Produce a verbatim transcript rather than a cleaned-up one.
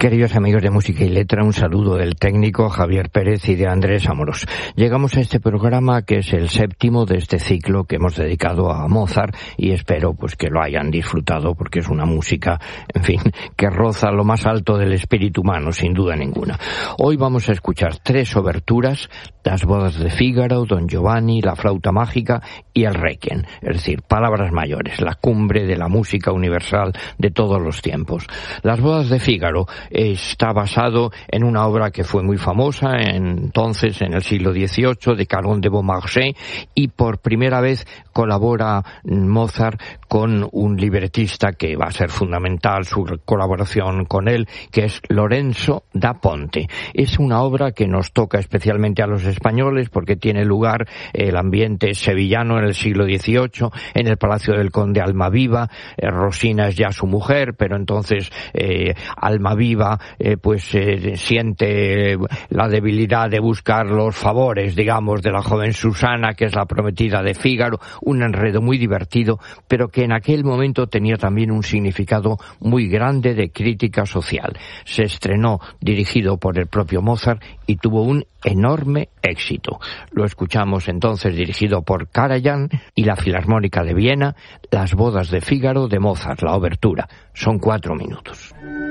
Queridos amigos de Música y Letra, un saludo del técnico Javier Pérez y de Andrés Amorós. Llegamos a este programa que es el séptimo de este ciclo que hemos dedicado a Mozart y espero pues que lo hayan disfrutado porque es una música, en fin, que roza lo más alto del espíritu humano, sin duda ninguna. Hoy vamos a escuchar tres oberturas: Las bodas de Fígaro, Don Giovanni, La flauta mágica y el Requiem, es decir, palabras mayores, la cumbre de la música universal de todos los tiempos. Las bodas de Fígaro está basado en una obra que fue muy famosa entonces, en el siglo dieciocho, de Caron de Beaumarchais, y por primera vez colabora Mozart con un libretista que va a ser fundamental su colaboración con él, que es Lorenzo da Ponte. Es una obra que nos toca especialmente a los españoles porque tiene lugar el ambiente sevillano en el siglo dieciocho, en el Palacio del Conde Almaviva. eh, Rosina es ya su mujer, pero entonces eh, Almaviva Eh, pues eh, siente la debilidad de buscar los favores, digamos, de la joven Susana, que es la prometida de Fígaro, un enredo muy divertido, pero que en aquel momento tenía también un significado muy grande de crítica social. Se estrenó dirigido por el propio Mozart y tuvo un enorme éxito. Lo escuchamos entonces dirigido por Karajan y la Filarmónica de Viena, Las bodas de Fígaro de Mozart, la obertura. Son cuatro minutos.